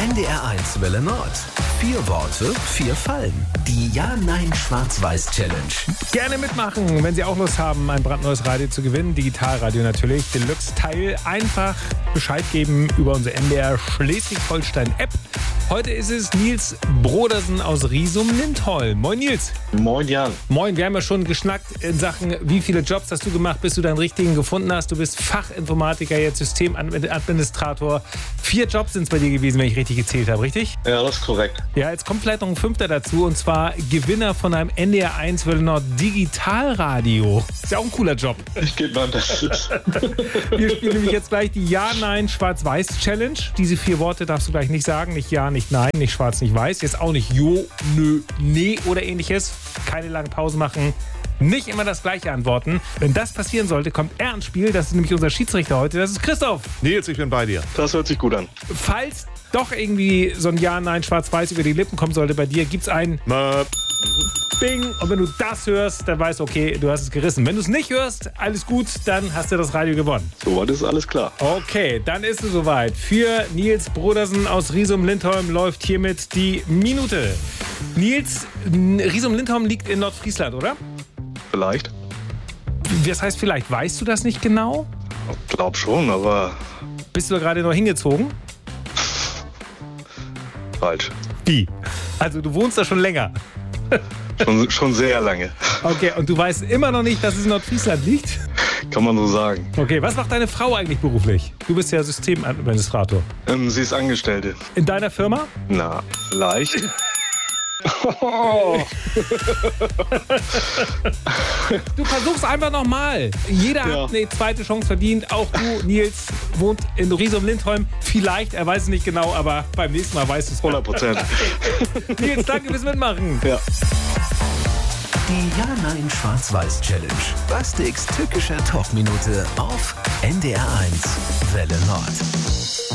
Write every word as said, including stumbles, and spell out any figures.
N D R eins Welle Nord. Vier Worte, vier Fallen. Die Ja-Nein-Schwarz-Weiß-Challenge. Gerne mitmachen, wenn Sie auch Lust haben, ein brandneues Radio zu gewinnen. Digitalradio natürlich, Deluxe-Teil. Einfach Bescheid geben über unsere N D R Schleswig-Holstein-App. Heute ist es Nils Brodersen aus Riesum-Lindholm. Moin Nils. Moin Jan. Moin, wir haben ja schon geschnackt in Sachen, wie viele Jobs hast du gemacht, bis du deinen richtigen gefunden hast. Du bist Fachinformatiker, jetzt Systemadministrator. Vier Jobs sind es bei dir gewesen, wenn ich richtig gezählt habe, richtig? Ja, das ist korrekt. Ja, jetzt kommt vielleicht noch ein fünfter dazu, und zwar Gewinner von einem N D R eins Welle Nord Digitalradio. Ist ja auch ein cooler Job. Ich gebe mein Bestes. Wir spielen nämlich jetzt gleich die Ja-Nein-Schwarz-Weiß-Challenge. Diese vier Worte darfst du gleich nicht sagen. Nicht Ja, nicht Nein, nicht Schwarz, nicht Weiß. Jetzt auch nicht Jo, Nö, Nee oder ähnliches. Keine lange Pause machen. Nicht immer das Gleiche antworten. Wenn das passieren sollte, kommt er ins Spiel. Das ist nämlich unser Schiedsrichter heute. Das ist Christoph. Nils, ich bin bei dir. Das hört sich gut an. Falls doch irgendwie so ein Ja, Nein, Schwarz-Weiß über die Lippen kommen sollte bei dir, gibt's ein Möp. Bing. Und wenn du das hörst, dann weißt du, okay, du hast es gerissen. Wenn du es nicht hörst, alles gut, dann hast du das Radio gewonnen. Soweit ist alles klar. Okay, dann ist es soweit. Für Nils Brodersen aus Riesum-Lindholm läuft hiermit die Minute. Nils, Riesum-Lindholm liegt in Nordfriesland, oder? Vielleicht. Das heißt, vielleicht weißt du das nicht genau? Ich glaub schon, aber Bist du da gerade noch hingezogen? falsch. Wie? Also du wohnst da schon länger. Schon, schon sehr lange. Okay, und du weißt immer noch nicht, dass es in Nordfriesland liegt? Kann man so sagen. Okay, was macht deine Frau eigentlich beruflich? Du bist ja Systemadministrator. Ähm, sie ist Angestellte. In deiner Firma? Na, vielleicht. Du versuchst einfach nochmal. Jeder Ja. hat eine zweite Chance verdient. Auch du, Nils, wohnt in Riesum-Lindholm. Vielleicht, er weiß es nicht genau, aber beim nächsten Mal weißt du es. hundert Prozent. Nils, danke fürs Mitmachen. Ja. Die Ja-Nein-Schwarz-Weiß-Challenge. Bastiks tückische Talkminute auf N D R eins Welle Nord.